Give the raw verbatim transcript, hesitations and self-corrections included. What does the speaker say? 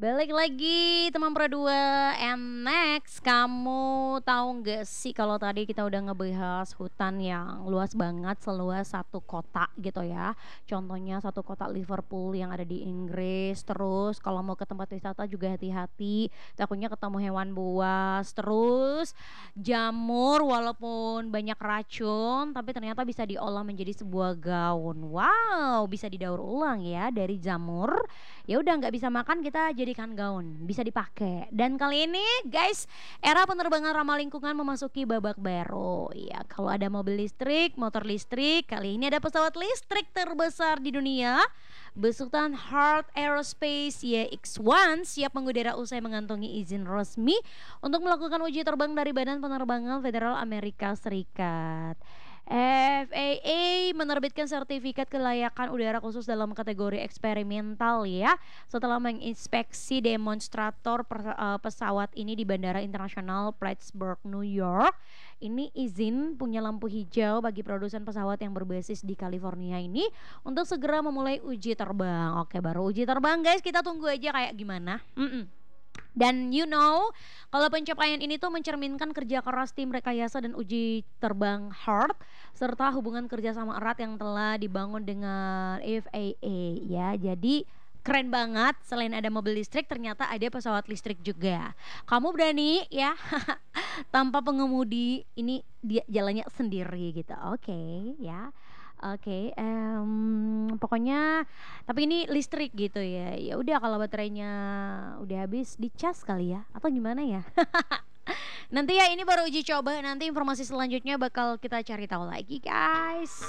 Balik lagi teman Pro dua, and next kamu tahu nggak sih kalau tadi kita udah ngebahas hutan yang luas banget, seluas satu kota gitu ya. Contohnya satu kota Liverpool yang ada di Inggris. Terus kalau mau ke tempat wisata juga hati-hati, takutnya ketemu hewan buas. Terus jamur walaupun banyak racun, tapi ternyata bisa diolah menjadi sebuah gaun. Wow, bisa didaur ulang ya dari jamur. Ya udah nggak bisa makan, kita jadikan gaun, bisa dipakai. Dan kali ini guys, era penerbangan ramah lingkungan memasuki babak baru. Ya, kalau ada mobil listrik, motor listrik, kali ini ada pesawat listrik terbesar di dunia. Besutan Heart Aerospace Y X satu siap mengudara usai mengantongi izin resmi untuk melakukan uji terbang dari Badan Penerbangan Federal Amerika Serikat. F A A menerbitkan sertifikat kelayakan udara khusus dalam kategori eksperimental ya, setelah menginspeksi demonstrator per- eh, pesawat ini di Bandara Internasional Plattsburgh, New York. Ini izin punya lampu hijau bagi produsen pesawat yang berbasis di California ini untuk segera memulai uji terbang. Oke, baru uji terbang guys, kita tunggu aja kayak gimana. Mm-mm. Dan you know, kalau pencapaian ini tuh mencerminkan kerja keras tim rekayasa dan uji terbang HART serta hubungan kerjasama erat yang telah dibangun dengan F A A ya. Jadi keren banget, selain ada mobil listrik ternyata ada pesawat listrik juga. Kamu berani ya tanpa pengemudi, ini dia jalannya sendiri gitu. Oke ya. Oke, em, pokoknya tapi ini listrik gitu ya. Ya udah kalau baterainya udah habis dicas kali ya atau gimana ya? Nanti ya ini baru uji coba, nanti informasi selanjutnya bakal kita cari tahu lagi guys.